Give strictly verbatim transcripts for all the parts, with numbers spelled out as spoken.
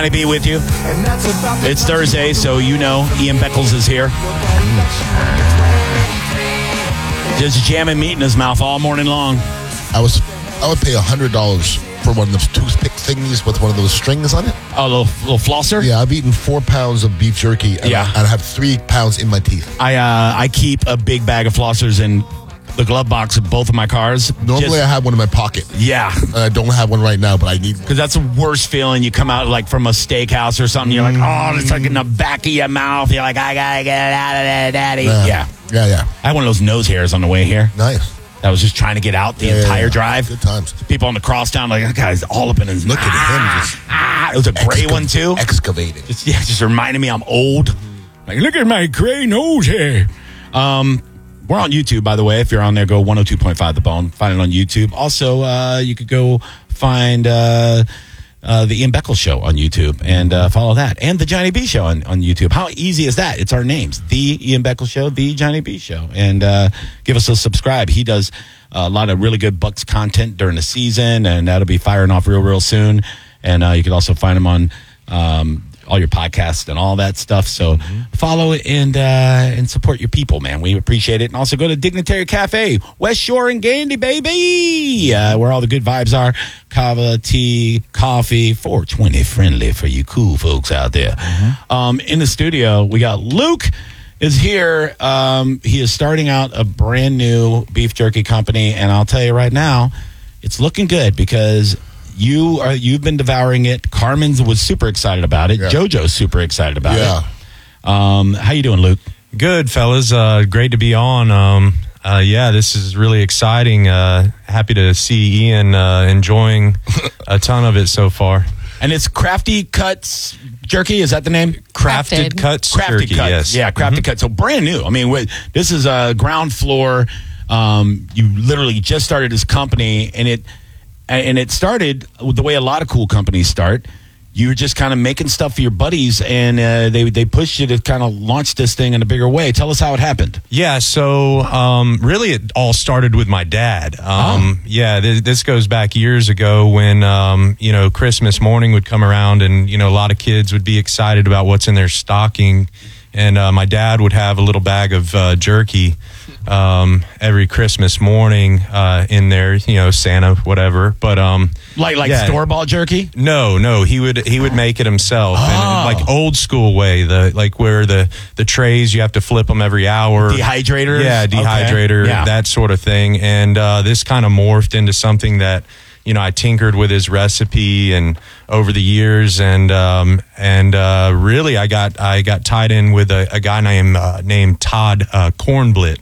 Be with you. It's Thursday, so you know Ian Beckles is here. Just jamming meat in his mouth all morning long. I was, I would pay a hundred dollars for one of those toothpick thingies with one of those strings on it. Oh, a little, little flosser. Yeah, I've eaten four pounds of beef jerky, and, yeah. I, and I have three pounds in my teeth. I uh, I keep a big bag of flossers in the glove box of both of my cars. Normally, Just, I have one in my pocket. Yeah, and I don't have one right now, but I need. Because that's the worst feeling. You come out like from a steakhouse or something. You're like, oh, it's like in the back of your mouth. You're like, I gotta get it out of there, Daddy. Yeah, yeah, yeah, yeah. I had one of those nose hairs on the way here. Nice. I was just trying to get out the yeah, entire yeah, yeah. drive. Good times. People on the cross down, like, that guy's all up in his. Look ah, at him. Just ah, it was a gray excav- one too. Excavating. Just, yeah, just reminded me I'm old. Like, look at my gray nose hair. Um. We're on YouTube, by the way. If you're on there, go one oh two point five The Bone. Find it on YouTube. Also, uh, you could go find uh, uh, the Ian Beckles Show on YouTube and uh, follow that. And the Johnny B Show on, on YouTube. How easy is that? It's our names. The Ian Beckles Show, the Johnny B Show. And uh, give us a subscribe. He does a lot of really good Bucks content during the season, and that'll be firing off real, real soon. And uh, you can also find him on... Um, all your podcasts and all that stuff. So mm-hmm. follow it and uh, and support your people, man. We appreciate it. And also go to Dignitary Cafe, West Shore and Gandy, baby, uh, where all the good vibes are. Kava, tea, coffee, four twenty friendly for you cool folks out there. Mm-hmm. Um, in the studio, we got Luke is here. Um, he is starting out a brand new beef jerky company. And I'll tell you right now, it's looking good because... You are, you've been devouring it. Carmen was super excited about it. Yeah. JoJo's super excited about yeah. it. Um, how you doing, Luke? Good, fellas. Uh, great to be on. Um, uh, yeah, this is really exciting. Uh, happy to see Ian uh, enjoying a ton of it so far. And it's Crafty Cuts Jerky. Is that the name? Crafted, Crafted Cuts Crafted Jerky, Cuts. yes. Yeah, Crafted Mm-hmm. Cuts. So brand new. I mean, wait, this is a ground floor. Um, you literally just started this company, and it... And it started the way a lot of cool companies start. You were just kind of making stuff for your buddies, and uh, they they pushed you to kind of launch this thing in a bigger way. Tell us how it happened. Yeah, so um, really it all started with my dad. Um, oh. Yeah, th- this goes back years ago when, um, you know, Christmas morning would come around and, you know, a lot of kids would be excited about what's in their stocking. And uh, my dad would have a little bag of uh, jerky um, every Christmas morning uh, in there, you know, Santa, whatever. But um, like like yeah. store bought jerky? No, no, he would he would make it himself, oh. and like old school way, the like where the the trays you have to flip them every hour, dehydrators, yeah, dehydrator, okay. yeah. that sort of thing. And uh, this kind of morphed into something that, you know, I tinkered with his recipe and over the years, and um, and uh, really, I got I got tied in with a, a guy named uh, named Todd uh, Kornblit,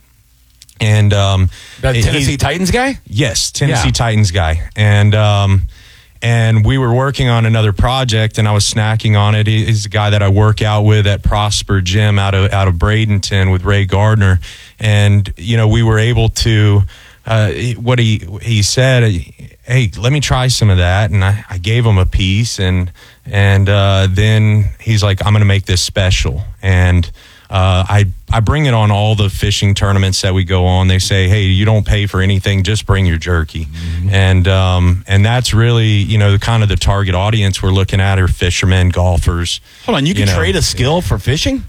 and um, that Tennessee Titans guy. Yes, Tennessee yeah. Titans guy, and um, and we were working on another project, and I was snacking on it. He, he's a guy that I work out with at Prosper Gym out of out of Bradenton with Ray Gardner, and you know, we were able to. Uh, what he he said, hey, let me try some of that, and I, I gave him a piece, and and uh, then he's like, I'm going to make this special, and uh, I I bring it on all the fishing tournaments that we go on. They say, hey, you don't pay for anything, just bring your jerky, mm-hmm. and um, and that's really, you know, kind of the target audience we're looking at are fishermen, golfers. Hold on, you can you know. trade a skill for fishing?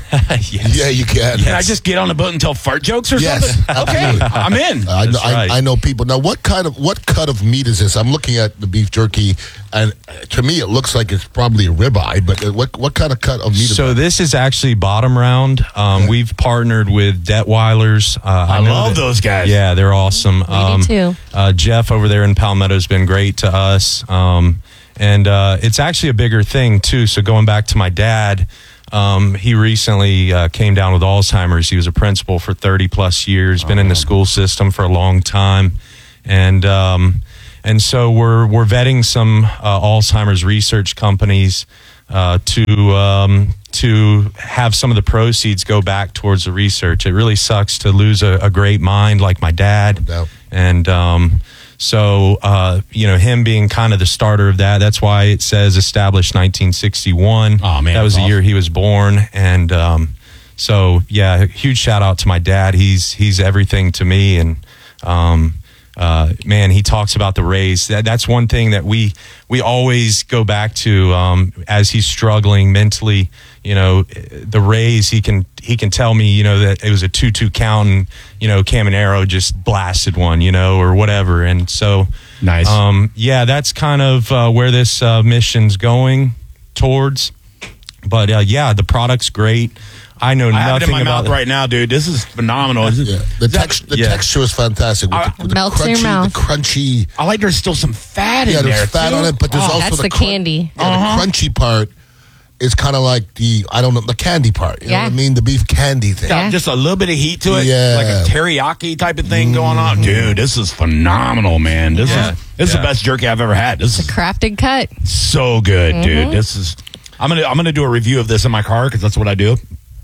Yes. Yeah, you can. Yes. Can I just get on the boat and tell fart jokes or yes, something? Okay, I'm in. I know, right. I, I know people. Now, what kind of what cut of meat is this? I'm looking at the beef jerky, and to me, it looks like it's probably a ribeye. But what what kind of cut of meat? So is this is actually bottom round. Um, okay. We've partnered with Detweilers. Uh, I, I love that, those guys. Yeah, they're awesome. We um, do too. Uh, Jeff over there in Palmetto has been great to us, um, and uh, it's actually a bigger thing too. So going back to my dad. Um, he recently uh, came down with Alzheimer's. He was a principal for thirty plus years, been in the school system for a long time. And um, and so we're we're vetting some uh, Alzheimer's research companies uh, to um, to have some of the proceeds go back towards the research. It really sucks to lose a, a great mind like my dad. No doubt. And um, so, uh, you know, him being kind of the starter of that, that's why it says established nineteen sixty-one. Oh, man. That was the awesome. year he was born. And um, so, yeah, huge shout out to my dad. He's he's everything to me. And um, uh, man, he talks about the raise. That, that's one thing that we we always go back to um, as he's struggling mentally. You know, the raise, he can he can tell me, you know, that it was a two two count and, you know, Caminero just blasted one, you know, or whatever. And so, Nice. Um, yeah, that's kind of uh, where this uh, mission's going towards. But, uh, yeah, the product's great. I know I have it nothing in my about mouth right now, dude. This is phenomenal. Is it- Yeah. The, is that- text, the yeah. texture is fantastic. With Uh, the, with the melts in your crunchy, mouth. The crunchy. I like there's still some fat Yeah, in there. there's fat too. on it, but there's Oh, also That's the, the crun- candy. Yeah, Uh-huh. the crunchy part is kind of like the, I don't know, the candy part. You know Yeah. what I mean? The beef candy thing. got Yeah. just a little bit of heat to it, Yeah. like a teriyaki type of thing going on. Dude, this is phenomenal, man. This Yeah. is this is Yeah. the best jerky I've ever had. This is Crafted cut. so good, dude. This is. I'm gonna I'm gonna do a review of this in my car because that's what I do,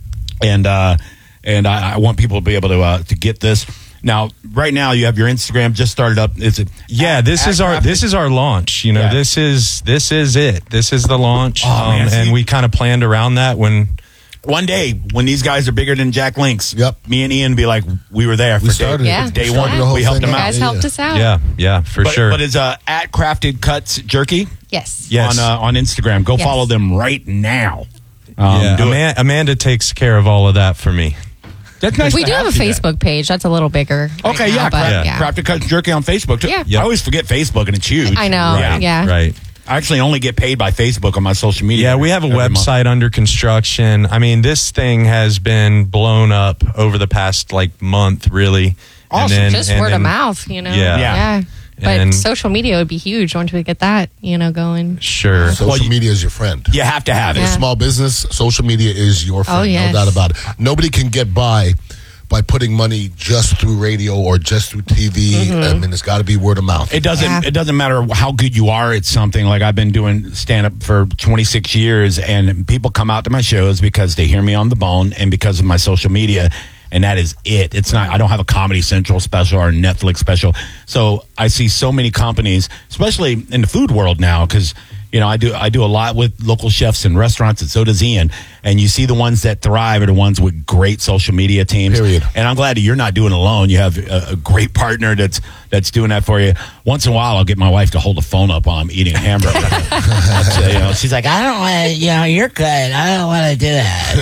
and uh, and I, I want people to be able to uh, to get this. Now, right now, you have your Instagram just started up. Is it? Yeah, at- this at is our Crafted? this is our launch. You know, Yeah. this is this is it. This is the launch, Oh, man, um, see- and we kind of planned around that when. One day when these guys are bigger than Jack Links. Yep. Me and Ian be like, we were there for We day, started it. Yeah. day We one. started the whole We helped thing them You out. out. guys helped us out. Yeah, yeah, for but, sure. But it's uh, at Crafted Cuts Jerky Yes. Yes. on uh, on Instagram. Go Yes. follow them right now. Um, yeah, do it. Ama- Amanda takes care of all of that for me. That's nice We to do have a you there. Facebook page. That's a little bigger. right Okay, now, yeah, but Craft- yeah. Crafted Cuts Jerky on Facebook too. Yeah. Yep. I always forget Facebook and it's huge. I know. Yeah. Yeah. Right. I actually only get paid by Facebook on my social media. Yeah, we have a every month. website under construction. I mean, this thing has been blown up over the past like month, really. Awesome. Just and word then- of mouth, you know. Yeah. Yeah. But And- social media would be huge once we get that, you know, going. Sure. Social Well, you- media is your friend. You have to have it. Yeah. Small business, social media is your friend. Oh, yes. No doubt about it. Nobody can get by by putting money just through radio or just through T V. Mm-hmm. I mean, it's got to be word of mouth. It doesn't. Yeah. It doesn't matter how good you are at something. Like I've been doing stand up for twenty-six years, and people come out to my shows because they hear me on the bone and because of my social media, and that is it. It's not. I don't have a Comedy Central special or a Netflix special. So I see so many companies, especially in the food world now, because you know I do. I do a lot with local chefs and restaurants, and so does Ian. And you see the ones that thrive are the ones with great social media teams. Period. And I'm glad that you're not doing it alone. You have a, a great partner that's that's doing that for you. Once in a while, I'll get my wife to hold the phone up while I'm eating a hamburger. That's, uh, you know, she's like, I don't want to, you know, you're good. I don't want to do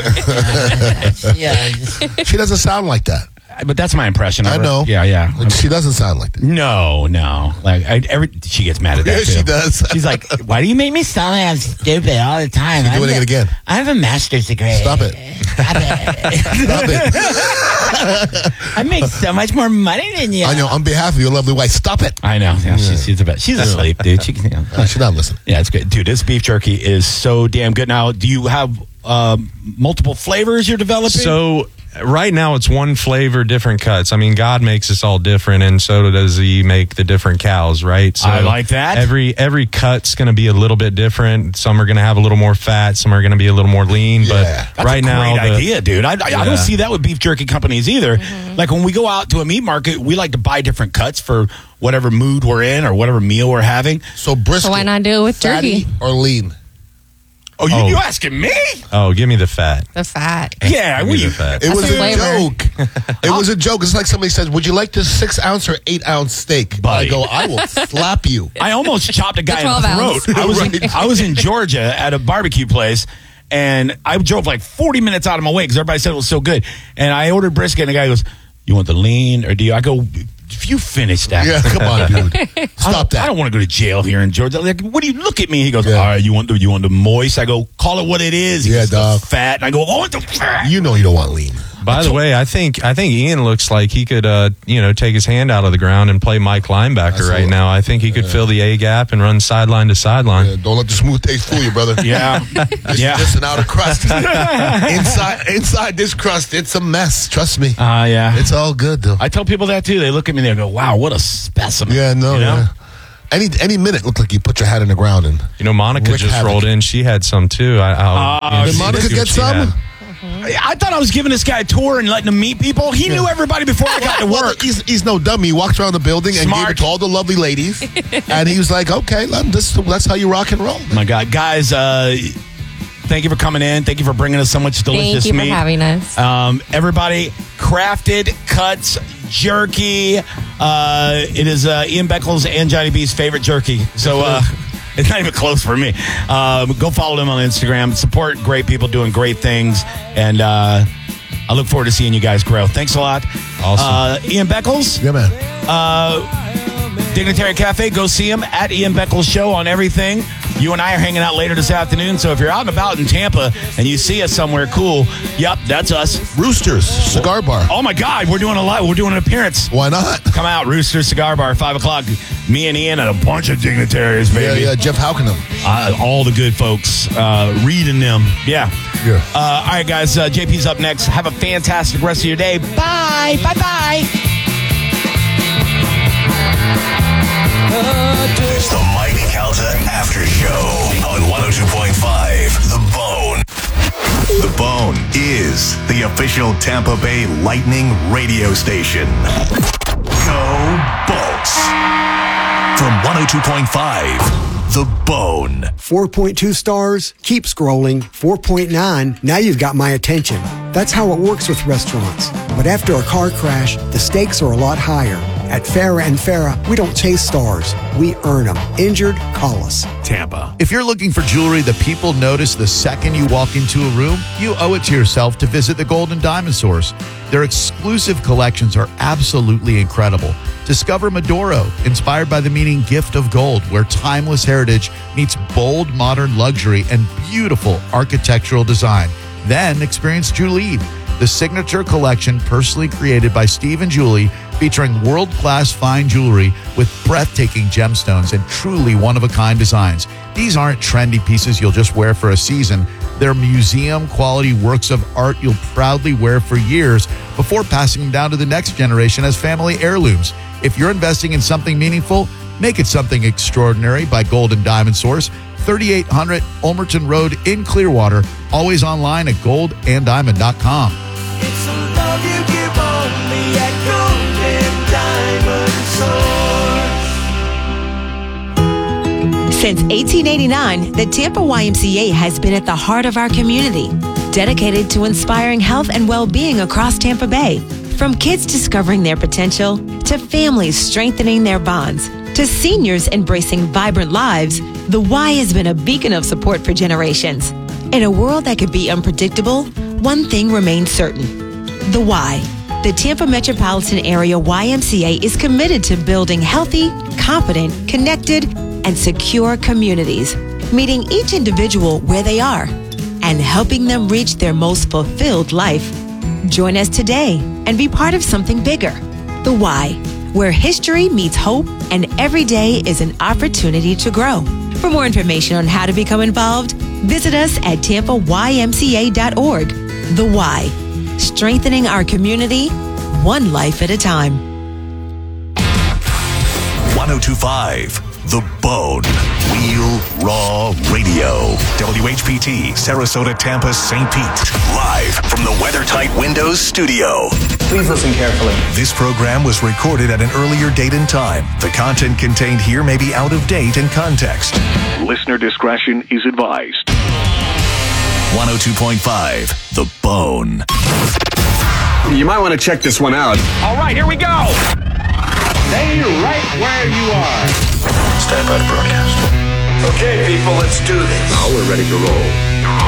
that. yeah, just- She doesn't sound like that. but that's my impression. of I her. know. Yeah, yeah. Like, she doesn't sound like that. No, no. Like I, every she gets mad at that. Yeah, too. she does. She's like, "Why do you make me sound like I'm stupid all the time?" She's I'm doing a- it again. I have a master's degree. Stop it. Stop it. Stop it. I make so much more money than you. I know. On behalf of your lovely wife, stop it. I know. Yeah, she's, she's the best. She's asleep, dude. She can. You know. No, she's not listening. Yeah, it's good, dude. This beef jerky is so damn good. Now, do you have um, multiple flavors you're developing? So right now it's one flavor, different cuts. I mean, God makes us all different, and so does He make the different cows, right? So I like that. Every every cut's going to be a little bit different. Some are going to have a little more fat. Some are going to be a little more lean. Yeah. But That's right a now, great the- idea, dude. I, I, I Yeah. don't see that with beef jerky companies either. Like when we go out to a meat market, we like to buy different cuts for whatever mood we're in or whatever meal we're having. So brisket. So why not do it with fatty jerky? or lean? Oh, you, Oh. you asking me? oh, give me the fat. The fat. Yeah, Give me we. the fat. It That's was the a flavor. joke. It was a joke. It's like somebody says, "Would you like this six ounce or eight ounce steak?" Buddy. I go, "I will slap you." I almost chopped a guy in the twelve ounce. throat. I was in, Right. I was in Georgia at a barbecue place, and I drove like forty minutes out of my way because everybody said it was so good. And I ordered brisket, and the guy goes, "You want the lean or do you?" I go, "If you finish that, Yeah, come on, dude. I don't- Stop that. I don't want to go to jail here in Georgia." Like, what do you look at me? He goes, Yeah. "All right, you want the you want the moist?" I go, "Call it what it is." He Yeah, goes, "The dog. fat. And I go, "I want the fat." You know you don't want lean. By the way, I think I think Ian looks like he could, uh, you know, take his hand out of the ground and play Mike linebacker Absolutely. right now. I think he could fill the A gap and run sideline to sideline. Yeah, don't let the smooth taste fool you, brother. Yeah, It's yeah. just an outer crust. inside, inside this crust, it's a mess. Trust me. Uh, yeah. It's all good though. I tell people that too. They look at me and they go, "Wow, what a specimen." yeah, no, You know? yeah. Any any minute, looked like you put your hat in the ground and. You know, Monica Rick just Havoc. rolled in. She had some too. I, I'll, Uh, you know, did see- Monica see what get she some? had. I thought I was giving this guy a tour and letting him meet people. He knew everybody before I got to Well, work. he's, he's no dummy. He walked around the building and Smart. gave it to all the lovely ladies, and he was like, "Okay, let- this, that's how you rock and roll." My God, guys, uh, thank you for coming in. Thank you for bringing us so much delicious Thank you for meat. having us. Um, everybody, Crafted Cuts Jerky Uh, it is uh, Ian Beckles and Johnny B's favorite jerky. So uh, it's not even close for me. Uh, go follow them on Instagram. Support great people doing great things. And uh, I look forward to seeing you guys grow. Thanks a lot. Awesome. Uh, Ian Beckles. Yeah, man. Uh, Dignitary Cafe, go see him at Ian Beckles Show on everything. You and I are hanging out later this afternoon, so if you're out and about in Tampa and you see us somewhere cool, yep, that's us. Roosters Cigar Bar. Oh my God, we're doing a live, we're doing an appearance. Why not? Come out, Rooster Cigar Bar, five o'clock. Me and Ian and a bunch of dignitaries, baby. Yeah, yeah. Jeff Houkenham. Uh, all the good folks, uh, reading them. Yeah. Yeah. Uh, all right, guys, uh, J P's up next. Have a fantastic rest of your day. Bye. Bye-bye. It's the Mike Calta After Show on one oh two point five The Bone. The Bone is the official Tampa Bay Lightning radio station. Go Bolts. From one oh two point five The Bone. four point two stars, keep scrolling. four point nine, now you've got my attention. That's how it works with restaurants. But after a car crash, the stakes are a lot higher. At Farah and Farah, we don't chase stars. We earn them. Injured? Call us. Tampa. If you're looking for jewelry that people notice the second you walk into a room, you owe it to yourself to visit the Gold and Diamond Source. Their exclusive collections are absolutely incredible. Discover Medoro, inspired by the meaning gift of gold, where timeless heritage meets bold modern luxury and beautiful architectural design. Then experience Julie, the signature collection personally created by Steve and Julie, featuring world-class fine jewelry with breathtaking gemstones and truly one-of-a-kind designs. These aren't trendy pieces you'll just wear for a season. They're museum-quality works of art you'll proudly wear for years before passing them down to the next generation as family heirlooms. If you're investing in something meaningful, make it something extraordinary by Gold and Diamond Source, thirty-eight hundred Ulmerton Road in Clearwater, always online at gold and diamond dot com. It's a love you give only at Gold and Diamond Source. Since eighteen eighty-nine, the Tampa Y M C A has been at the heart of our community, dedicated to inspiring health and well-being across Tampa Bay. From kids discovering their potential, to families strengthening their bonds, to seniors embracing vibrant lives, the Y has been a beacon of support for generations. In a world that could be unpredictable, one thing remains certain. The Y. The Tampa Metropolitan Area Y M C A is committed to building healthy, confident, connected, and secure communities, meeting each individual where they are, and helping them reach their most fulfilled life. Join us today and be part of something bigger. The Y, where history meets hope and every day is an opportunity to grow. For more information on how to become involved, visit us at tampa y m c a dot org. The Y, strengthening our community, one life at a time. one oh two point five The Bone. Real Raw Radio. W H P T, Sarasota, Tampa, Saint Pete. Live from the WeatherTight Windows studio. Please listen carefully. This program was recorded at an earlier date and time. The content contained here may be out of date and context. Listener discretion is advised. one oh two point five The Bone. You might want to check this one out. All right, here we go. Stay right where you are. Stand by to broadcast. Okay, people, let's do this. Now we're ready to roll.